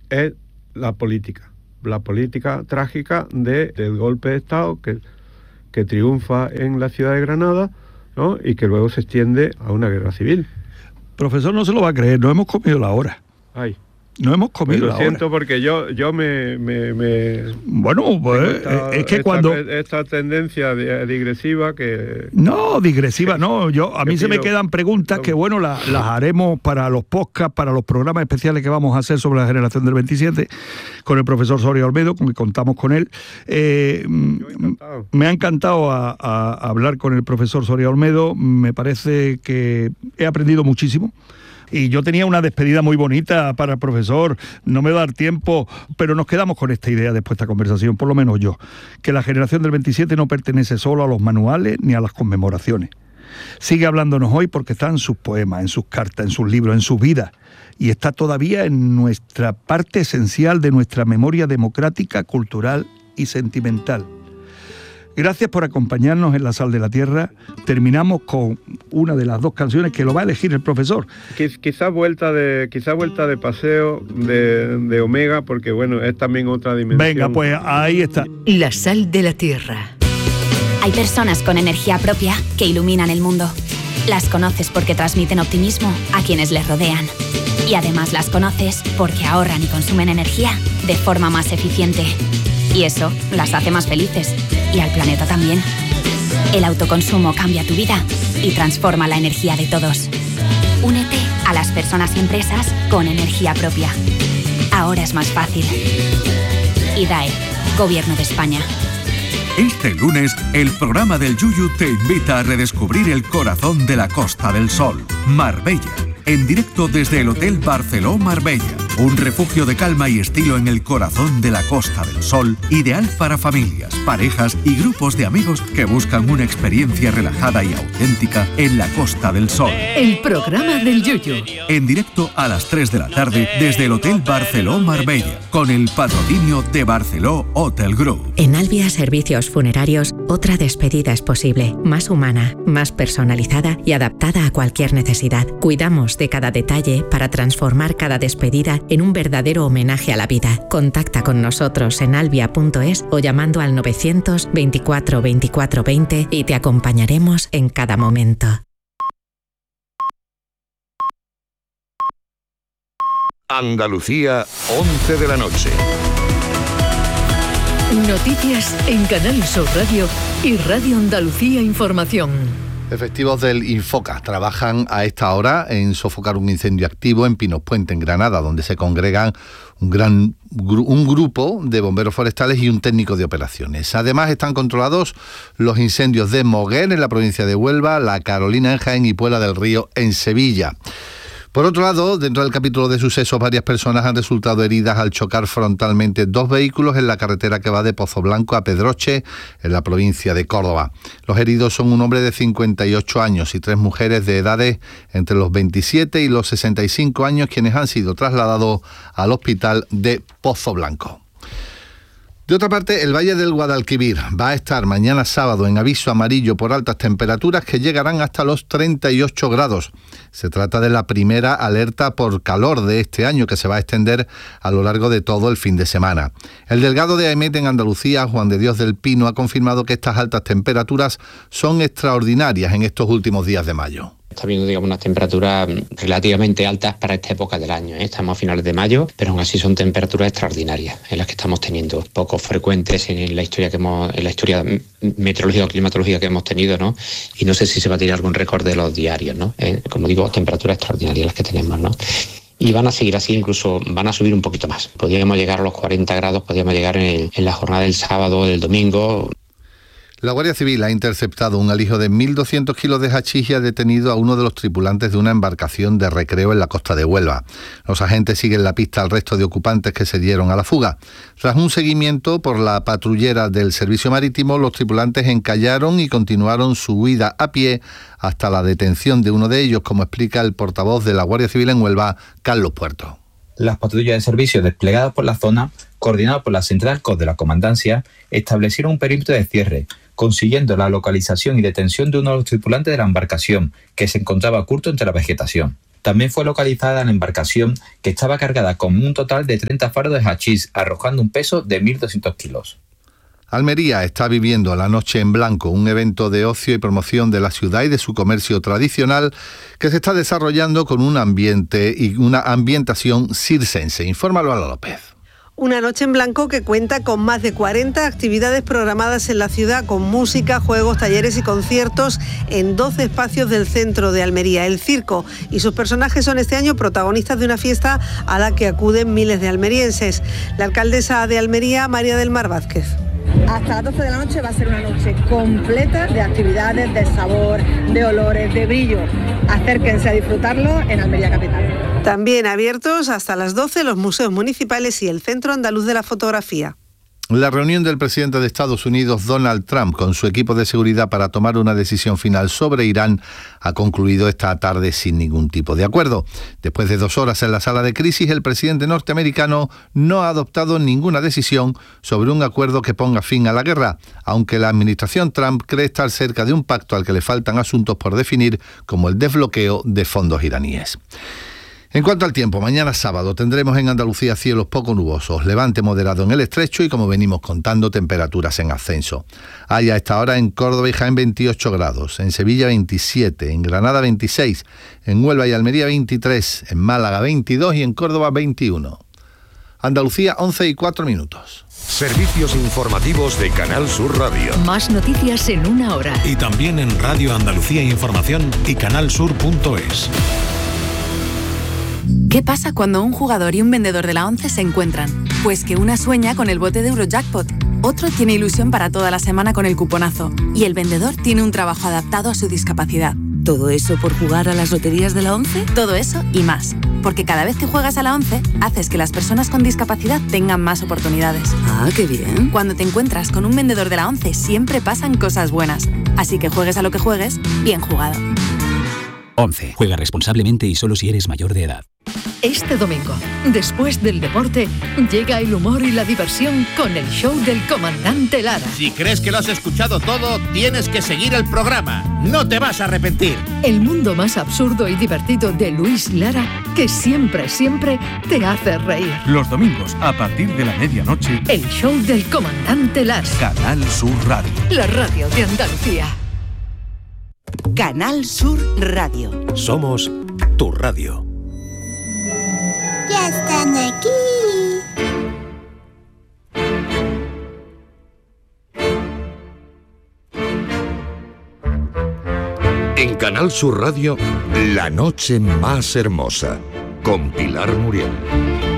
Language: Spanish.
es la política trágica del golpe de Estado que triunfa en la ciudad de Granada, ¿no? Y que luego se extiende a una guerra civil. Profesor, no se lo va a creer, no hemos comido la hora. Ay. No hemos comido la hora. Lo siento porque yo me... Bueno, pues es que cuando... Esta tendencia digresiva que... No, digresiva no. A mí se me quedan preguntas que, bueno, las haremos para los podcasts, para los programas especiales que vamos a hacer sobre la generación del 27, con el profesor Soria Olmedo, con que contamos con él. Me ha encantado a hablar con el profesor Soria Olmedo. Me parece que he aprendido muchísimo. Y yo tenía una despedida muy bonita para el profesor, no me va a dar tiempo, pero nos quedamos con esta idea después de esta conversación, por lo menos yo, que la generación del 27 no pertenece solo a los manuales ni a las conmemoraciones. Sigue hablándonos hoy porque está en sus poemas, en sus cartas, en sus libros, en sus vidas, y está todavía en nuestra parte esencial de nuestra memoria democrática, cultural y sentimental. Gracias por acompañarnos en La Sal de la Tierra. Terminamos con una de las dos canciones que lo va a elegir el profesor. Quizá vuelta de paseo de Omega, porque bueno, es también otra dimensión. Venga, pues ahí está. La Sal de la Tierra. Hay personas con energía propia que iluminan el mundo. Las conoces porque transmiten optimismo a quienes les rodean. Y además las conoces porque ahorran y consumen energía de forma más eficiente. Y eso las hace más felices. Y al planeta también. El autoconsumo cambia tu vida y transforma la energía de todos. Únete a las personas y empresas con energía propia. Ahora es más fácil. IDAE, Gobierno de España. Este lunes, el programa del Yuyu te invita a redescubrir el corazón de la Costa del Sol, Marbella. En directo desde el Hotel Barceló Marbella, un refugio de calma y estilo en el corazón de la Costa del Sol, ideal para familias, parejas y grupos de amigos que buscan una experiencia relajada y auténtica en la Costa del Sol. El programa del Yuyu. En directo a las 3 de la tarde desde el Hotel Barceló Marbella, con el patrocinio de Barceló Hotel Group. En Albia Servicios Funerarios, otra despedida es posible, más humana, más personalizada y adaptada a cualquier necesidad. Cuidamos de cada detalle para transformar cada despedida en un verdadero homenaje a la vida. Contacta con nosotros en albia.es o llamando al 924 24 20 y te acompañaremos en cada momento. Andalucía, 11 de la noche. Noticias en Canal Sur Radio y Radio Andalucía Información. Efectivos del Infoca trabajan a esta hora en sofocar un incendio activo en Pinos Puente, en Granada, donde se congregan un grupo de bomberos forestales y un técnico de operaciones. Además, están controlados los incendios de Moguer, en la provincia de Huelva, La Carolina, en Jaén, y Puebla del Río, en Sevilla. Por otro lado, dentro del capítulo de sucesos, varias personas han resultado heridas al chocar frontalmente dos vehículos en la carretera que va de Pozoblanco a Pedroche, en la provincia de Córdoba. Los heridos son un hombre de 58 años y tres mujeres de edades entre los 27 y los 65 años, quienes han sido trasladados al hospital de Pozoblanco. De otra parte, el Valle del Guadalquivir va a estar mañana sábado en aviso amarillo por altas temperaturas que llegarán hasta los 38 grados. Se trata de la primera alerta por calor de este año, que se va a extender a lo largo de todo el fin de semana. El delegado de AEMET en Andalucía, Juan de Dios del Pino, ha confirmado que estas altas temperaturas son extraordinarias en estos últimos días de mayo. Está habiendo, digamos, unas temperaturas relativamente altas para esta época del año, ¿eh? Estamos a finales de mayo, pero aún así son temperaturas extraordinarias en las que estamos teniendo, poco frecuentes en la historia meteorológica o climatológica que hemos tenido, ¿no? Y no sé si se va a tirar algún récord de los diarios, ¿no? Como digo, temperaturas extraordinarias las que tenemos, ¿no? Y van a seguir así, incluso van a subir un poquito más. Podríamos llegar a los 40 grados, podríamos llegar en la jornada del sábado o del domingo. La Guardia Civil ha interceptado un alijo de 1.200 kilos de hachís y ha detenido a uno de los tripulantes de una embarcación de recreo en la costa de Huelva. Los agentes siguen la pista al resto de ocupantes que se dieron a la fuga. Tras un seguimiento por la patrullera del Servicio Marítimo, los tripulantes encallaron y continuaron su huida a pie hasta la detención de uno de ellos, como explica el portavoz de la Guardia Civil en Huelva, Carlos Puerto. Las patrullas de servicio desplegadas por la zona, coordinadas por la Central COS de la Comandancia, establecieron un perímetro de cierre, consiguiendo la localización y detención de uno de los tripulantes de la embarcación, que se encontraba oculto entre la vegetación. También fue localizada la embarcación, que estaba cargada con un total de 30 faros de hachís, arrojando un peso de 1.200 kilos. Almería está viviendo la Noche en Blanco, un evento de ocio y promoción de la ciudad y de su comercio tradicional que se está desarrollando con un ambiente y una ambientación circense. Informa Lola López. Una noche en blanco que cuenta con más de 40 actividades programadas en la ciudad, con música, juegos, talleres y conciertos en 12 espacios del centro de Almería. El circo y sus personajes son este año protagonistas de una fiesta a la que acuden miles de almerienses. La alcaldesa de Almería, María del Mar Vázquez. Hasta las 12 de la noche va a ser una noche completa de actividades, de sabor, de olores, de brillo. Acérquense a disfrutarlo en Almería Capital. También abiertos hasta las 12 los museos municipales y el Centro Andaluz de la Fotografía. La reunión del presidente de Estados Unidos, Donald Trump, con su equipo de seguridad para tomar una decisión final sobre Irán ha concluido esta tarde sin ningún tipo de acuerdo. Después de 2 horas en la sala de crisis, el presidente norteamericano no ha adoptado ninguna decisión sobre un acuerdo que ponga fin a la guerra, aunque la administración Trump cree estar cerca de un pacto al que le faltan asuntos por definir, como el desbloqueo de fondos iraníes. En cuanto al tiempo, mañana sábado tendremos en Andalucía cielos poco nubosos, levante moderado en el estrecho y, como venimos contando, temperaturas en ascenso. Hay a esta hora en Córdoba y Jaén 28 grados, en Sevilla 27, en Granada 26, en Huelva y Almería 23, en Málaga 22 y en Córdoba 21. Andalucía 11:04. Servicios informativos de Canal Sur Radio. Más noticias en 1 hora. Y también en Radio Andalucía Información y canalsur.es. ¿Qué pasa cuando un jugador y un vendedor de la ONCE se encuentran? Pues que una sueña con el bote de Eurojackpot, otro tiene ilusión para toda la semana con el cuponazo y el vendedor tiene un trabajo adaptado a su discapacidad. ¿Todo eso por jugar a las loterías de la ONCE? Todo eso y más. Porque cada vez que juegas a la ONCE, haces que las personas con discapacidad tengan más oportunidades. Ah, qué bien. Cuando te encuentras con un vendedor de la ONCE, siempre pasan cosas buenas. Así que juegues a lo que juegues, bien jugado. ONCE. Juega responsablemente y solo si eres mayor de edad. Este domingo, después del deporte, llega el humor y la diversión con el show del comandante Lara. Si crees que lo has escuchado todo, tienes que seguir el programa. No te vas a arrepentir. El mundo más absurdo y divertido de Luis Lara, que siempre te hace reír. Los domingos, a partir de la medianoche, el show del comandante Lara. Canal Sur Radio. La radio de Andalucía. Canal Sur Radio. Somos tu radio. Ya están aquí. En Canal Sur Radio, La Noche Más Hermosa, con Pilar Muriel.